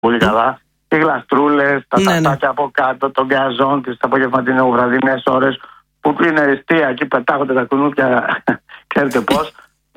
πολύ καλά. Οι γλαστρούλες, τα ταρτάκια από κάτω, τον γκαζόν, τις απογευματινές βραδινές ώρες που είναι εστία, εκεί πετάγονται τα κουνούπια, ξέρετε πώς.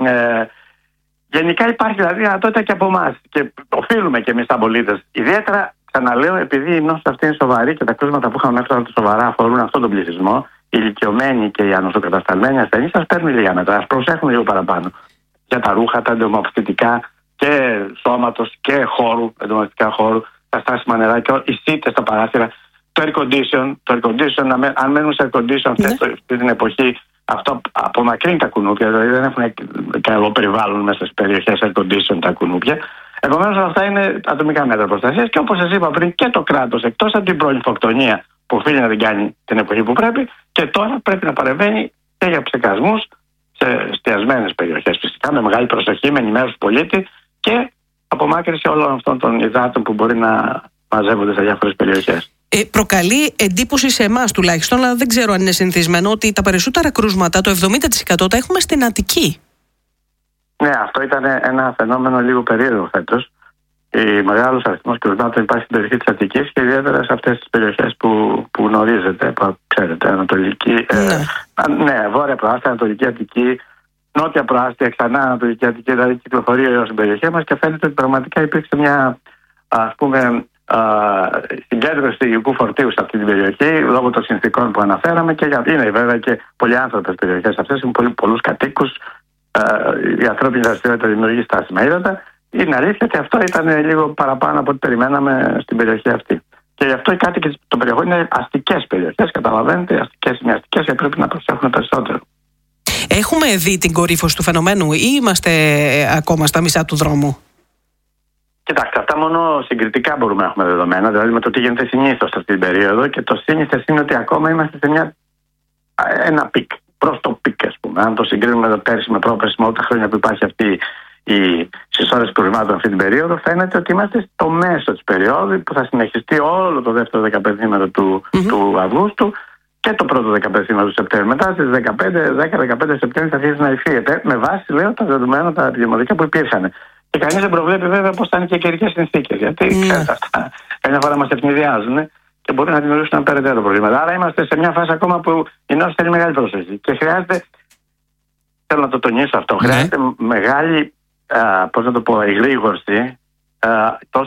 Γενικά υπάρχει δηλαδή δυνατότητα και από εμάς και οφείλουμε και εμείς τα πολίτες. Ιδιαίτερα, ξαναλέω, επειδή η νόσο αυτή είναι σοβαρή και τα κρούσματα που είχαμε μέχρι τώρα σοβαρά αφορούν αυτόν τον πληθυσμό, οι ηλικιωμένοι και οι ανοσοκατασταλμένοι ασθενείς, σας παίρνουν λίγα μέτρα. Ας προσέχουν λίγο παραπάνω για τα ρούχα, τα εντομοθετικά και σώματος και χώρου, εντομοθετικά χώρου, τα στάσιμα νερά και οι σίτες στα παράθυρα. Το air condition, αν μένουν σε air condition αυτή την εποχή, αυτό απομακρύνει τα κουνούπια, δηλαδή δεν έχουν καλό περιβάλλον μέσα στις περιοχές air condition τα κουνούπια. Επομένως, αυτά είναι ατομικά μέτρα προστασίας και όπως σας είπα πριν, και το κράτος, εκτός από την προλιφοκτονία που οφείλει να την κάνει την εποχή που πρέπει, και τώρα πρέπει να παρεμβαίνει και για ψεκασμούς σε εστιασμένες περιοχές. Φυσικά με μεγάλη προσοχή, με ενημέρωση του πολίτη και απομάκρυνση όλων αυτών των υδάτων που μπορεί να μαζεύονται σε διάφορες περιοχές. Προκαλεί εντύπωση σε εμάς τουλάχιστον, αλλά δεν ξέρω αν είναι συνηθισμένο, ότι τα περισσότερα κρούσματα, το 70% τα έχουμε στην Αττική. Ναι, αυτό ήταν ένα φαινόμενο λίγο περίεργο φέτος. Μεγάλος αριθμός κρούσματων υπάρχει στην περιοχή της Αττικής και ιδιαίτερα σε αυτές τις περιοχές που γνωρίζετε, που ξέρετε, Ανατολική, Βόρεια Προάστια, Ανατολική Αττική, Νότια Προάστια, ξανά Ανατολική Αττική, δηλαδή κυκλοφορεί έως την περιοχή μας και φαίνεται ότι πραγματικά υπήρξε μια, ας πούμε, συγκέντρωση υγειικού φορτίου σε αυτή την περιοχή λόγω των συνθήκων που αναφέραμε και είναι βέβαια και πολλοί άνθρωποι στις περιοχές αυτές, έχουν πολλούς κατοίκους, η ανθρώπινη δραστηριότητα δημιουργεί στάσιμα ύδατα. Είναι αλήθεια ότι αυτό ήταν λίγο παραπάνω από ό,τι περιμέναμε στην περιοχή αυτή. Και γι' αυτό οι κάτοικοι των περιοχών είναι αστικές περιοχές, καταλαβαίνετε, αστικές και πρέπει να προσέχουν περισσότερο. Έχουμε δει την κορύφωση του φαινομένου ή είμαστε ακόμα στα μισά του δρόμου? Κοιτάξτε, αυτά μόνο συγκριτικά μπορούμε να έχουμε δεδομένα, δηλαδή με το τι γίνεται συνήθως αυτή την περίοδο, και το σύνηθες είναι ότι ακόμα είμαστε σε ένα πικ, προς το πικ, ας πούμε. Αν το συγκρίνουμε εδώ πέρσι με πρόπερσι, με όλα τα χρόνια που υπάρχει αυτή η συσσόρευση κρουσμάτων αυτή την περίοδο, φαίνεται ότι είμαστε στο μέσο της περίοδου που θα συνεχιστεί όλο το δεύτερο δεκαπενθήμερο του Αυγούστου και το πρώτο δεκαπενθήμερο του Σεπτέμβρη. Μετά στις 10-15 Σεπτέμβρη θα αρχίσει να υφίεται με βάση, λέω, τα δεδομένα τα επιδημιολογικά που υπήρχαν. Και κανείς δεν προβλέπει βέβαια πώς θα είναι και οι καιρικές συνθήκες. Γιατί ξέρετε, αυτά καμιά φορά μας ευνηδιάζουν και μπορεί να δημιουργήσουν περαιτέρω προβλήματα. Άρα είμαστε σε μια φάση ακόμα που η νόσο θέλει μεγάλη προσοχή. Και χρειάζεται, θέλω να το τονίσω αυτό, χρειάζεται μεγάλη, πώς να το πω, εγρήγορση τόσο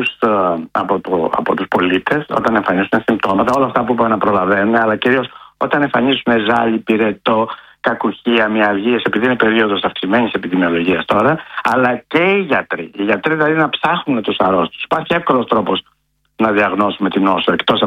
από τους πολίτες όταν εμφανίζουν συμπτώματα, όλα αυτά που μπορούν να προλαβαίνουν, αλλά κυρίως όταν εμφανίζουν ζάλι, πυρετό, κακουχία, μυαλγίες, επειδή είναι περίοδος αυξημένης επιδημιολογίας τώρα, αλλά και οι γιατροί. Οι γιατροί δηλαδή να ψάχνουν τους αρρώστους. Υπάρχει εύκολος τρόπος να διαγνώσουμε την νόσο εκτός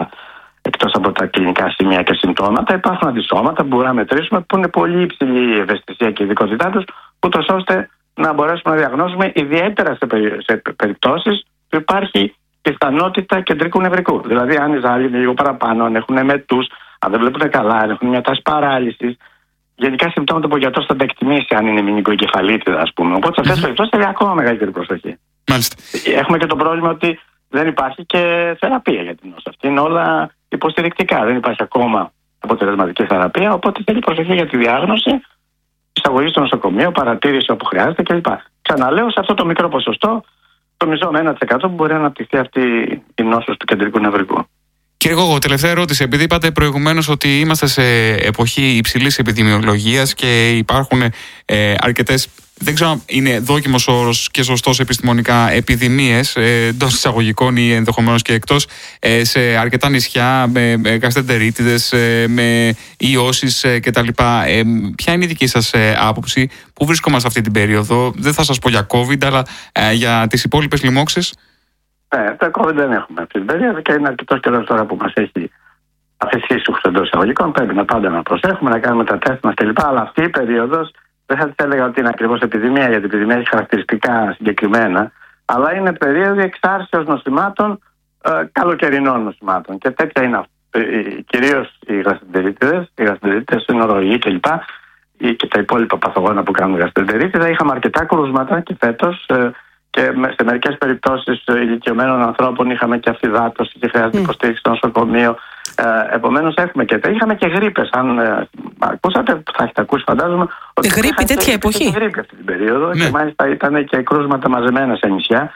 από τα κλινικά σημεία και συμπτώματα. Υπάρχουν αντισώματα που μπορούμε να μετρήσουμε, που είναι πολύ υψηλή η ευαισθησία και η ειδικότητά τους, ούτως ώστε να μπορέσουμε να διαγνώσουμε ιδιαίτερα σε περιπτώσεις που υπάρχει πιθανότητα κεντρικού νευρικού. Δηλαδή, αν οι ζάλοι είναι λίγο παραπάνω, αν έχουν μετούς, αν δεν βλέπουν καλά, αν έχουν μια τάση παράλυσης. Γενικά συμπτώματα που ο γιατρός θα τα εκτιμήσει αν είναι μηνικοεγκεφαλίτιδα, ας πούμε. Οπότε σε αυτές τις περιπτώσεις θέλει ακόμα μεγαλύτερη προσοχή. Μάλιστα. Έχουμε και το πρόβλημα ότι δεν υπάρχει και θεραπεία για την νόσο. Αυτή είναι όλα υποστηρικτικά. Δεν υπάρχει ακόμα αποτελεσματική θεραπεία. Οπότε θέλει προσοχή για τη διάγνωση, εισαγωγή στο νοσοκομείο, παρατήρηση όπου χρειάζεται κλπ. Ξαναλέω, σε αυτό το μικρό ποσοστό, το μισό με 1% που μπορεί να αναπτυχθεί αυτή η νόσος του κεντρικού νευρικού. Κύριε Γόγο, τελευταία ερώτηση. Επειδή είπατε προηγουμένως ότι είμαστε σε εποχή υψηλής επιδημιολογίας και υπάρχουν αρκετές, δεν ξέρω αν είναι δόκιμος όρος και σωστός επιστημονικά, επιδημίες εντός εισαγωγικών ή ενδεχομένως και εκτός, σε αρκετά νησιά με γαστεντερίτιδες, με ιώσεις κτλ. Ποια είναι η δική σας άποψη, πού βρισκόμαστε αυτή την περίοδο? Δεν θα σας πω για COVID, αλλά για τις υπόλοιπες λοιμώξεις. Το COVID δεν έχουμε αυτή την περίοδο και είναι αρκετός καιρός τώρα που μας έχει αφήσει εντός εισαγωγικών. Πρέπει να πάντα να προσέχουμε, να κάνουμε τα τεστ μας κλπ. Αλλά αυτή η περίοδος δεν θα της έλεγα ότι είναι ακριβώς επιδημία, γιατί η επιδημία έχει χαρακτηριστικά συγκεκριμένα, αλλά είναι περίοδο εξάρσεως νοσημάτων, καλοκαιρινών νοσημάτων. Και τέτοια είναι κυρίως οι γαστεντερίτιδες, οι νοροϊοί κλπ. Και τα υπόλοιπα παθογόνα που κάνουν γαστεντερίτιδα. Είχαμε αρκετά κρούσματα και φέτος. Και σε μερικές περιπτώσεις ηλικιωμένων ανθρώπων είχαμε και αφυδάτωση και χρειάζεται υποστήριξη στο νοσοκομείο. Επομένως έχουμε και είχαμε και γρίπες. Αν ακούσατε, θα έχετε ακούσει φαντάζομαι. Γρίπη τέτοια εποχή. Γρίπη αυτή την περίοδο και μάλιστα ήταν και κρούσματα μαζεμένα σε νησιά.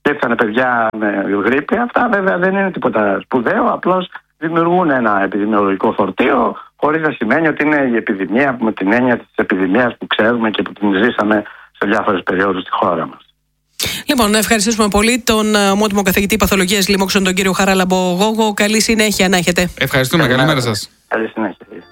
και ήρθαν παιδιά με γρίπη. Αυτά βέβαια δεν είναι τίποτα σπουδαίο, απλώς δημιουργούν ένα επιδημιολογικό φορτίο, χωρίς να σημαίνει ότι είναι η επιδημία με την έννοια της επιδημίας που ξέρουμε και που την ζήσαμε σε διάφορες περιόδους στη χώρα μας. Λοιπόν, να ευχαριστήσουμε πολύ τον ομότιμο καθηγητή παθολογίας λοιμόξεων, τον κύριο Χαράλαμπο Γόγο. Καλή συνέχεια να έχετε. Ευχαριστούμε. Καλημέρα σας. Καλή συνέχεια.